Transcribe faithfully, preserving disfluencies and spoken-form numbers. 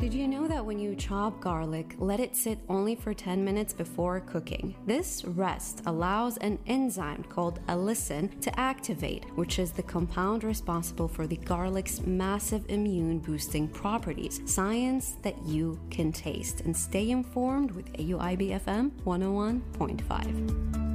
did you know that when you chop garlic, let it sit only for ten minutes before cooking? This rest allows an enzyme called allicin to activate, which is the compound responsible for the garlic's massive immune-boosting properties. Science that you can taste. And stay informed with A U I B F M one oh one point five.